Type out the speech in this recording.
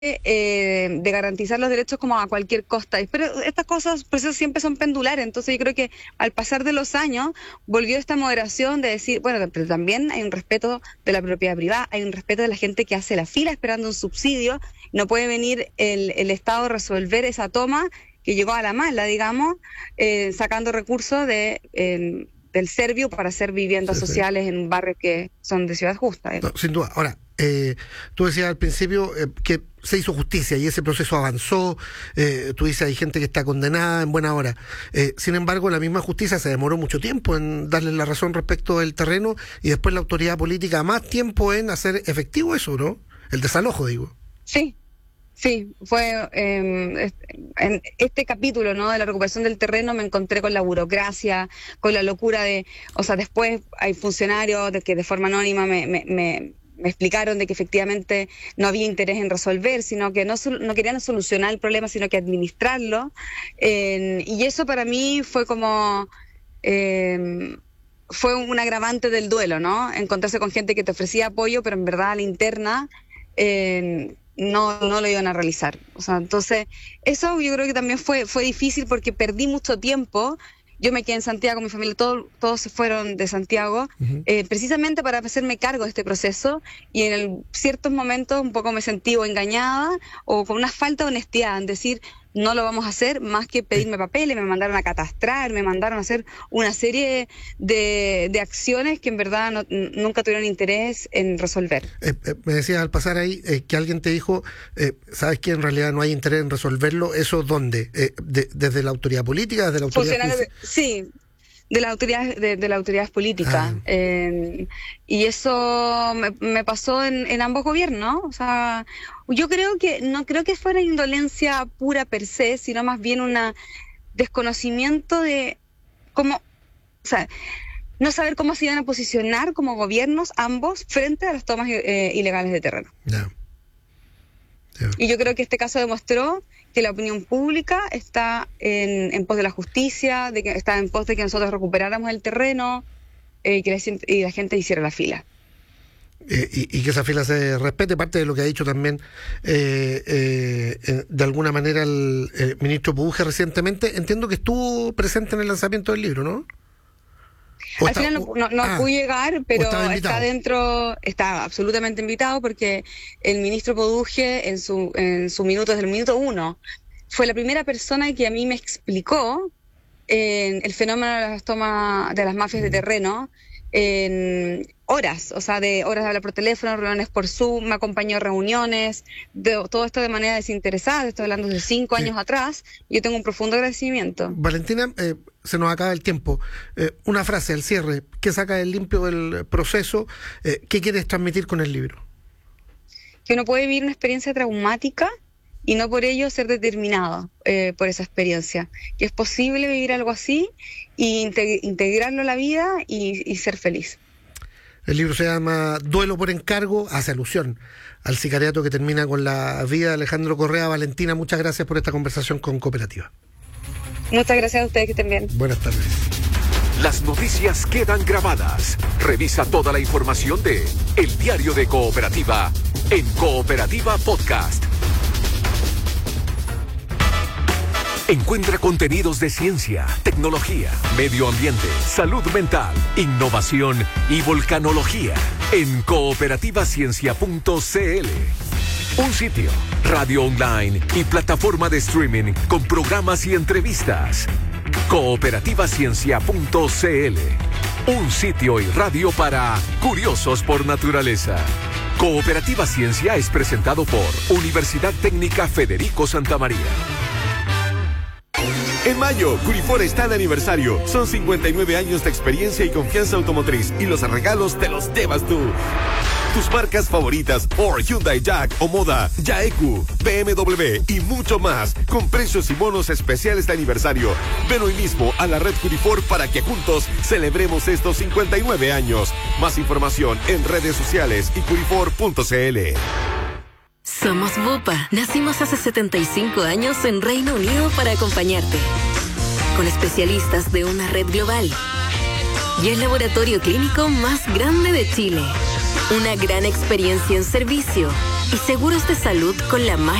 de garantizar los derechos como a cualquier costa. Pero estas cosas, por eso siempre son pendulares. Entonces yo creo que al pasar de los años volvió esta moderación de decir, bueno, pero también hay un respeto de la propiedad privada, hay un respeto de la gente que hace la fila esperando un subsidio. No puede venir el Estado a resolver esa toma que llegó a la mala, digamos, sacando recursos del Servio para hacer viviendas sociales en barrios que son de ciudad justa. No, sin duda. Ahora, tú decías al principio que se hizo justicia y ese proceso avanzó. Tú dices, hay gente que está condenada en buena hora. Sin embargo, la misma justicia se demoró mucho tiempo en darle la razón respecto del terreno y después la autoridad política más tiempo en hacer efectivo eso, ¿no? El desalojo, digo. Sí. Sí, fue en este capítulo, ¿no?, de la recuperación del terreno me encontré con la burocracia, con la locura o sea, después hay funcionarios que de forma anónima me explicaron de que efectivamente no había interés en resolver, sino que no querían solucionar el problema, sino que administrarlo. Y eso para mí fue como... fue un agravante del duelo, ¿no? Encontrarse con gente que te ofrecía apoyo, pero en verdad a la interna... no lo iban a realizar. O sea, entonces, eso yo creo que también fue difícil porque perdí mucho tiempo. Yo me quedé en Santiago, mi familia, todos se fueron de Santiago, precisamente para hacerme cargo de este proceso, y en ciertos momentos un poco me sentí o engañada o con una falta de honestidad en decir, no lo vamos a hacer, más que pedirme papeles, me mandaron a catastrar, me mandaron a hacer una serie de acciones que en verdad nunca tuvieron interés en resolver. Me decías al pasar ahí que alguien te dijo, ¿sabes que en realidad no hay interés en resolverlo? ¿Eso dónde? ¿Desde la autoridad política? ¿Desde la autoridad? Sí, de las autoridades políticas. Y eso me pasó en ambos gobiernos. O sea, yo no creo que fuera indolencia pura per se, sino más bien un desconocimiento de cómo, o sea, no saber cómo se iban a posicionar como gobiernos ambos frente a las tomas ilegales de terreno. Yeah. Y yo creo que este caso demostró que la opinión pública está en pos de la justicia, de que está en pos de que nosotros recuperáramos el terreno, y la gente hiciera la fila. Y que esa fila se respete. Parte de lo que ha dicho también de alguna manera el ministro Budge recientemente, entiendo que estuvo presente en el lanzamiento del libro, ¿no? Al final no pude llegar, pero está dentro, está absolutamente invitado, porque el ministro Budge en su minuto, desde el minuto 1, fue la primera persona que a mí me explicó el fenómeno de las tomas de las mafias de terreno en horas, o sea, de horas de hablar por teléfono, reuniones por Zoom, me acompañó a reuniones, todo esto de manera desinteresada. Estoy hablando de 5 años atrás. Yo tengo un profundo agradecimiento. Valentina, se nos acaba el tiempo. Una frase al cierre, ¿qué saca el limpio del proceso? ¿Qué quieres transmitir con el libro? Que uno puede vivir una experiencia traumática y no por ello ser determinado por esa experiencia. Que es posible vivir algo así e integrarlo a la vida y ser feliz. El libro se llama Duelo por encargo, hace alusión al sicariato que termina con la vida de Alejandro Correa. Valentina, muchas gracias por esta conversación con Cooperativa. Muchas gracias a ustedes, que estén bien. Buenas tardes. Las noticias quedan grabadas. Revisa toda la información de El Diario de Cooperativa en Cooperativa Podcast. Encuentra contenidos de ciencia, tecnología, medio ambiente, salud mental, innovación y volcanología en cooperativaciencia.cl. Un sitio, radio online y plataforma de streaming con programas y entrevistas. Cooperativaciencia.cl. Un sitio y radio para curiosos por naturaleza. Cooperativa Ciencia es presentado por Universidad Técnica Federico Santa María. En mayo, Curifor está de aniversario. Son 59 años de experiencia y confianza automotriz, y los regalos te los llevas tú. Tus marcas favoritas, Ford, Hyundai, Jack o Moda, Yaeku, BMW y mucho más, con precios y bonos especiales de aniversario. Ven hoy mismo a la red Curifor para que juntos celebremos estos 59 años. Más información en redes sociales y curifor.cl. Somos Bupa. Nacimos hace 75 años en Reino Unido para acompañarte. Con especialistas de una red global. Y el laboratorio clínico más grande de Chile. Una gran experiencia en servicio, y seguros de salud con la magia